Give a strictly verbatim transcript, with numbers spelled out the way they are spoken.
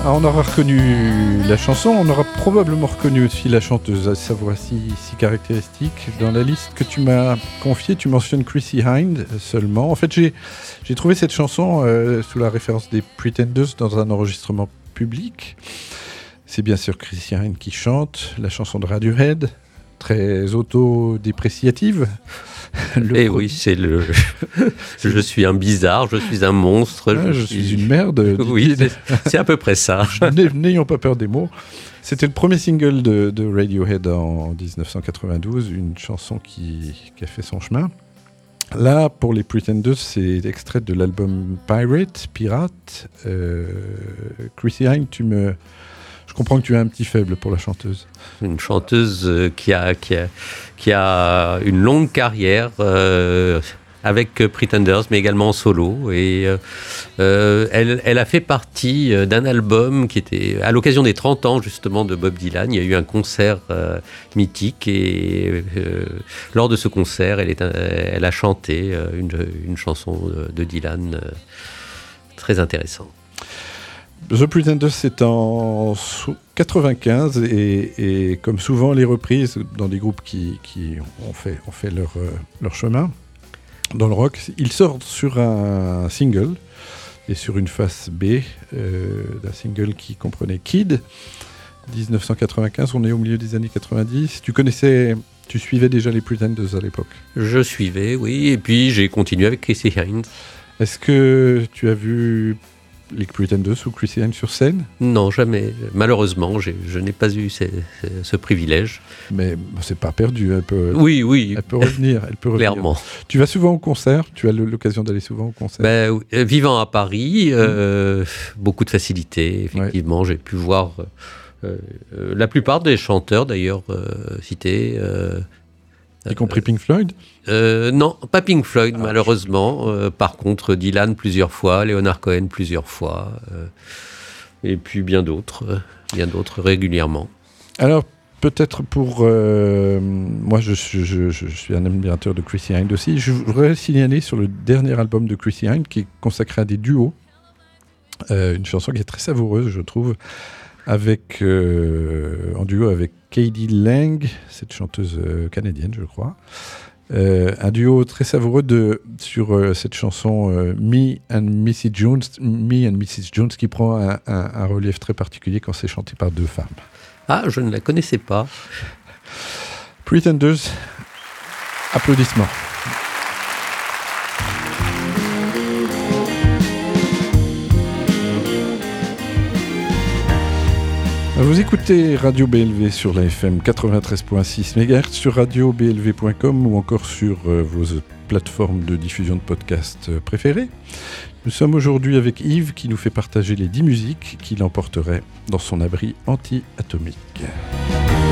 Ah, on aura reconnu la chanson, on aura probablement reconnu aussi la chanteuse, à sa voix si, si caractéristique. Dans la liste que tu m'as confiée, tu mentionnes Chrissie Hynde seulement. En fait, j'ai, j'ai trouvé cette chanson euh, sous la référence des Pretenders dans un enregistrement public. C'est bien sûr Chrissie Hynde qui chante la chanson de Radiohead, très autodépréciative. Eh oui, c'est le. Je suis un bizarre, je suis un monstre. Ah, je, je suis... suis une merde. Oui, c'est, c'est à peu près ça. N'ayons pas peur des mots. C'était le premier single de, de Radiohead en dix-neuf cent quatre-vingt-douze, une chanson qui, qui a fait son chemin. Là, pour les Pretenders, c'est extrait de l'album Pirate, Pirate. Euh, Chrissie Hynde, tu me... Je comprends que tu as un petit faible pour la chanteuse. Une chanteuse qui a, qui a, qui a une longue carrière euh, avec Pretenders, mais également en solo. Et euh, elle, elle a fait partie d'un album qui était à l'occasion des trente ans justement de Bob Dylan. Il y a eu un concert euh, mythique et euh, lors de ce concert, elle, est, elle a chanté une, une chanson de, de Dylan euh, très intéressante. The Pretenders, c'est en quatre-vingt-quinze et, et comme souvent les reprises dans des groupes qui, qui ont fait, ont fait leur, euh, leur chemin dans le rock, ils sortent sur un single et sur une face B euh, d'un single qui comprenait Kid. dix-neuf cent quatre-vingt-quinze, on est au milieu des années quatre-vingt-dix. Tu connaissais, tu suivais déjà les Pretenders à l'époque? Je suivais, oui, et puis j'ai continué avec Chrissie Hynde. Est-ce que tu as vu les Pretenders ou Chrissie Hynde sur scène? Non, jamais. Malheureusement, j'ai, je n'ai pas eu ce, ce privilège. Mais c'est pas perdu. Elle peut, oui, oui. Elle peut revenir. Elle peut revenir. Clairement. Tu vas souvent au concert? Tu as l'occasion d'aller souvent au concert? Ben, vivant à Paris, euh, mmh. beaucoup de facilité. Effectivement, ouais. J'ai pu voir euh, euh, la plupart des chanteurs, d'ailleurs, euh, cités. Euh, y compris Pink Floyd? euh, Non, pas Pink Floyd, ah, malheureusement. Euh, par contre, Dylan plusieurs fois, Leonard Cohen plusieurs fois, euh, et puis bien d'autres, euh, bien d'autres régulièrement. Alors, peut-être pour... Euh, moi, je, je, je, je suis un admirateur de Chrissie Hynde aussi. Je voudrais signaler sur le dernier album de Chrissie Hynde, qui est consacré à des duos, euh, une chanson qui est très savoureuse, je trouve, avec, euh, en duo avec K.D. Lang, cette chanteuse euh, canadienne, je crois. Euh, un duo très savoureux de, sur euh, cette chanson euh, Me and Missus Jones, Me and Missus Jones, qui prend un, un, un relief très particulier quand c'est chanté par deux femmes. Ah, je ne la connaissais pas. Pretenders, applaudissements. Vous écoutez Radio B L V sur la F M quatre-vingt-treize virgule six mégahertz, sur radio b l v point com ou encore sur euh, vos plateformes de diffusion de podcasts euh, préférées. Nous sommes aujourd'hui avec Yves qui nous fait partager les dix musiques qu'il emporterait dans son abri anti-atomique.